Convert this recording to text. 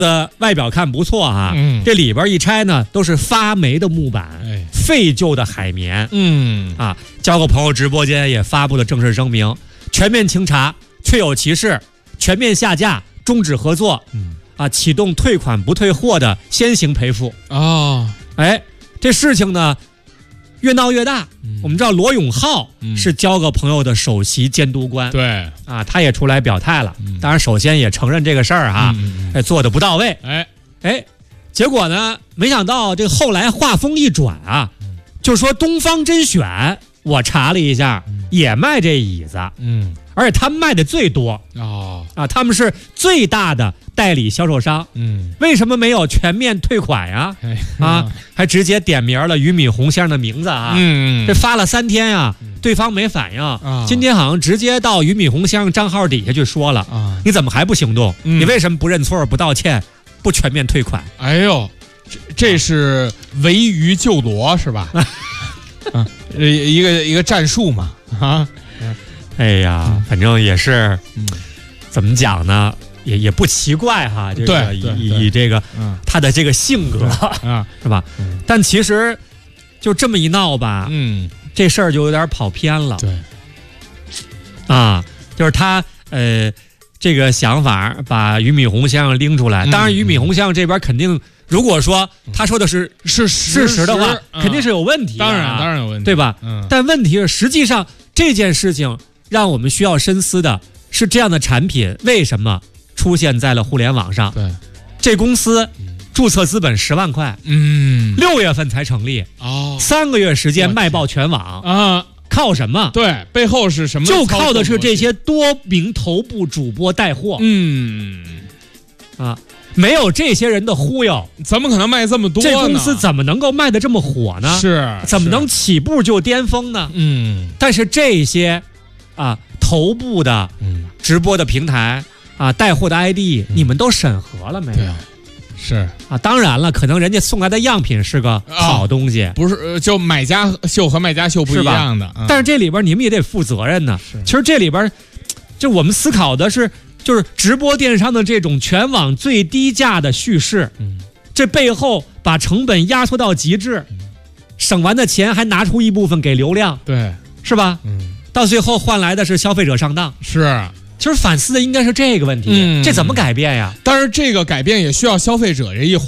外表看不错哈，这里边一拆呢都是发霉的木板，废旧的海绵，交个朋友直播间也发布了正式声明，全面清查，确有其事，全面下架，终止合作，启动退款不退货的先行赔付。这事情呢越闹越大。我们知道罗永浩是交个朋友的首席监督官， 对他也出来表态了。当然，首先也承认这个事儿哈，做的不到位。结果呢，没想到这后来话锋一转啊，就说东方甄选，我查了一下，也卖这椅子，而且他们卖的最多他们是最大的代理销售商，为什么没有全面退款呀？还直接点名了俞敏洪先生的名字啊，这发了3天呀，对方没反应，今天好像直接到俞敏洪先生账号底下去说了，你怎么还不行动？你为什么不认错、不道歉、不全面退款？ 哎呦，这是围鱼救罗是吧？一个战术嘛哎呀，反正也是，怎么讲呢？也不奇怪哈，这个以这个他的这个性格是吧？但其实就这么一闹吧，这事儿就有点跑偏了。 对， 就是他这个想法把俞敏洪先生拎出来。当然，俞敏洪先生这边肯定，如果说他说的是事实的话，肯定是有问题。 当然有问题， 对吧？但问题是，实际上这件事情让我们需要深思的是，这样的产品为什么出现在了互联网上？ 对， 这公司注册资本10万块，6月份才成立，3个月时间卖爆全网靠什么？ 对，背后是什么？ 就靠的是这些多名头部主播带货。没有这些人的忽悠， 怎么可能卖这么多呢？ 这公司怎么能够卖得这么火呢？怎么能起步就巅峰呢？但是这些头部的直播的平台带货的 ID，你们都审核了没有？ 是当然了，可能人家送来的样品是个好东西， 不是就买家秀和卖家秀不一样的， 但是这里边你们也得负责任呢。其实这里边，就我们思考的是，就是直播电商的这种全网最低价的叙事，这背后把成本压缩到极致，省完的钱还拿出一部分给流量， 对， 是吧？到最后换来的是消费者上当。其实反思的应该是这个问题，这怎么改变呀？ 但是这个改变也需要消费者这一环。